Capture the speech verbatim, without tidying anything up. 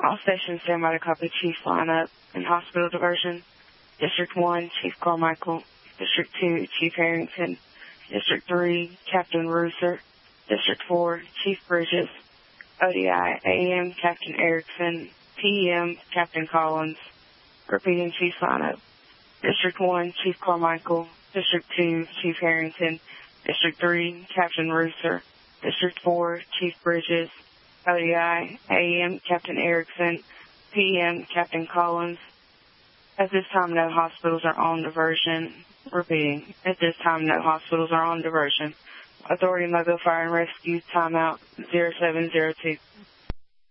All stations stand by to copy Chief lineup and hospital diversion. District one, Chief Carmichael. District two, Chief Harrington. District three, Captain Rooser. District four, Chief Bridges. O D I, A M, Captain Erickson. P M, Captain Collins. Repeating Chief lineup. District one, Chief Carmichael. District two, Chief Harrington. District three, Captain Rooser. District four, Chief Bridges. O D I, A M, Captain Erickson. P M, Captain Collins. At this time, no hospitals are on diversion. Repeating, at this time, no hospitals are on diversion. Authority Mobile Fire and Rescue, timeout zero seven zero two.